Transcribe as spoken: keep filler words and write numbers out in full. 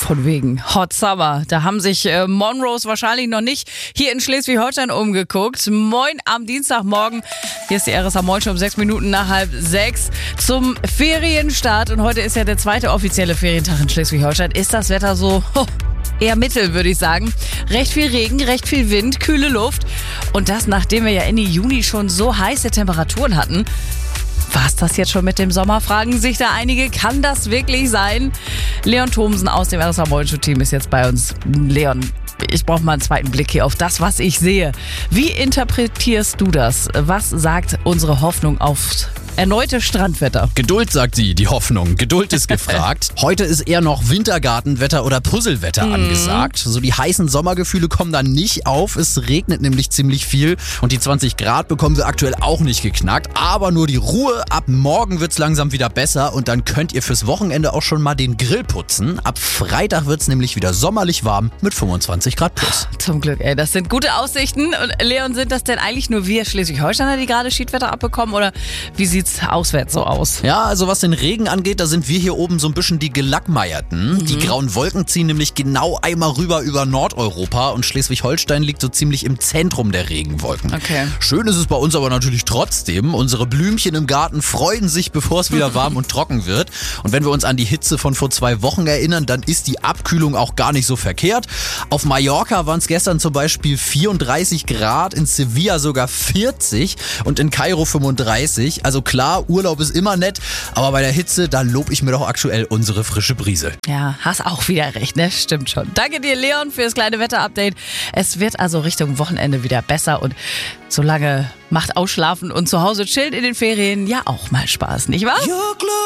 Von wegen Hot Summer. Da haben sich äh, Monroes wahrscheinlich noch nicht hier in Schleswig-Holstein umgeguckt. Moin am Dienstagmorgen. Hier ist die R S A Moin schon um sechs Minuten nach halb sechs zum Ferienstart. Und heute ist ja der zweite offizielle Ferientag in Schleswig-Holstein. Ist das Wetter so oh, eher mittel, würde ich sagen. Recht viel Regen, recht viel Wind, kühle Luft. Und das, nachdem wir ja Ende Juni schon so heiße Temperaturen hatten. War's das jetzt schon mit dem Sommer? Fragen sich da einige. Kann das wirklich sein? Leon Thomsen aus dem R S A Moin Show Team ist jetzt bei uns. Leon, ich brauche mal einen zweiten Blick hier auf das, was ich sehe. Wie interpretierst du das? Was sagt unsere Hoffnung aufs erneute Strandwetter? Geduld, sagt sie, die Hoffnung. Geduld ist gefragt. Heute ist eher noch Wintergartenwetter oder Puzzlewetter mhm. angesagt. So die heißen Sommergefühle kommen dann nicht auf. Es regnet nämlich ziemlich viel und die zwanzig Grad bekommen wir aktuell auch nicht geknackt. Aber nur die Ruhe. Ab morgen wird's langsam wieder besser und dann könnt ihr fürs Wochenende auch schon mal den Grill putzen. Ab Freitag wird's nämlich wieder sommerlich warm mit fünfundzwanzig Grad plus. Zum Glück, ey. Das sind gute Aussichten. Und Leon, sind das denn eigentlich nur wir Schleswig-Holsteiner, die gerade Schiedwetter abbekommen oder wie sieht's auswärts so aus? Ja, also was den Regen angeht, da sind wir hier oben so ein bisschen die Gelackmeierten. Mhm. Die grauen Wolken ziehen nämlich genau einmal rüber über Nordeuropa und Schleswig-Holstein liegt so ziemlich im Zentrum der Regenwolken. Okay. Schön ist es bei uns aber natürlich trotzdem. Unsere Blümchen im Garten freuen sich, bevor es wieder warm und trocken wird. Und wenn wir uns an die Hitze von vor zwei Wochen erinnern, dann ist die Abkühlung auch gar nicht so verkehrt. Auf Mallorca waren es gestern zum Beispiel vierunddreißig Grad, in Sevilla sogar vierzig und in Kairo fünfunddreißig. Also klar, Urlaub ist immer nett, aber bei der Hitze, da lob ich mir doch aktuell unsere frische Brise. Ja, hast auch wieder recht, ne? Stimmt schon. Danke dir, Leon, für das kleine Wetterupdate. Es wird also Richtung Wochenende wieder besser und solange macht Ausschlafen und zu Hause chillen in den Ferien ja auch mal Spaß, nicht wahr?